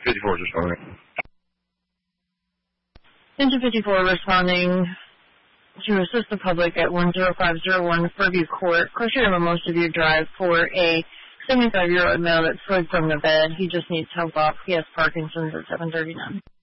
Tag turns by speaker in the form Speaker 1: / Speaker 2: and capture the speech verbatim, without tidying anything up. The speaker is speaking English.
Speaker 1: fifty-four is responding.
Speaker 2: Engine fifty-four responding to assist the public at one zero five zero one Fairview Court. Question number most of you drive for a seventy-five-year-old male that slid from the bed. He just needs help off. He has Parkinson's at seven thirty-nine.